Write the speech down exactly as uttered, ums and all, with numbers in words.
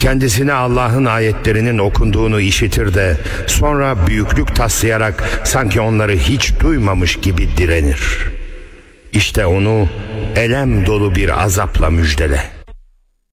kendisine Allah'ın ayetlerinin okunduğunu işitir de sonra büyüklük taslayarak sanki onları hiç duymamış gibi direnir. İşte onu elem dolu bir azapla müjdele.